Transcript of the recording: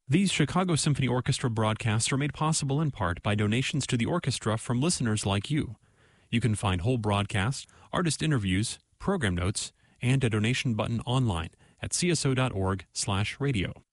These Chicago Symphony Orchestra broadcasts are made possible in part by donations to the orchestra from listeners like you. You can find whole broadcasts, artist interviews, program notes, and a donation button online at cso.org/radio.